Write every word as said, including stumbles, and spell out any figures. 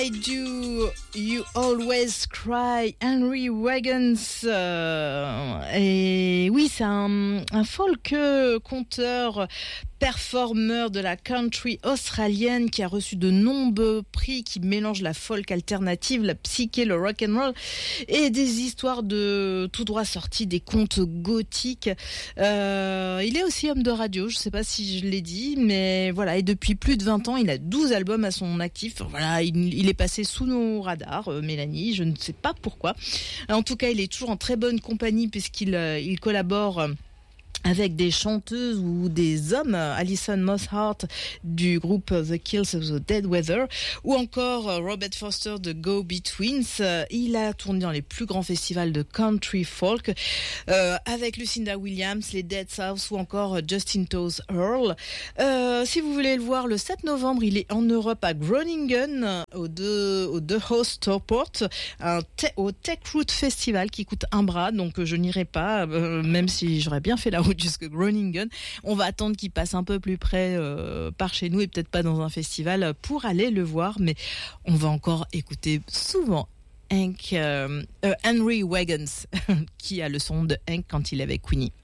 I do, you always cry, Henry Wagons. Euh, et oui, c'est un, un folk conteur, performeur de la country australienne qui a reçu de nombreux prix, qui mélange la folk alternative, la psyché, le rock and roll et des histoires de tout droit sorties des contes gothiques. Euh, il est aussi homme de radio, je sais pas si je l'ai dit, mais voilà. Et depuis plus de vingt ans, il a douze albums à son actif. Voilà, il, il est passé sous nos radars, euh, Mélanie, je ne sais pas pourquoi. En tout cas, il est toujours en très bonne compagnie puisqu'il euh, il collabore euh, avec des chanteuses ou des hommes, Alison Mosshart du groupe The Kills of the Dead Weather, ou encore Robert Foster de Go Betweens. Il a tourné dans les plus grands festivals de country folk euh, avec Lucinda Williams, les Dead Souths ou encore Justin Toes Earl. Euh, si vous voulez le voir, le sept novembre, il est en Europe à Groningen au The, au The House Stockport, un te- au Tech Root Festival qui coûte un bras, donc je n'irai pas, euh, même si j'aurais bien fait la route jusque Groningen. On va attendre qu'il passe un peu plus près euh, par chez nous et peut-être pas dans un festival pour aller le voir, mais on va encore écouter souvent Hank, euh, euh, Henry Wagons qui a le son de Hank quand il est avec Queenie.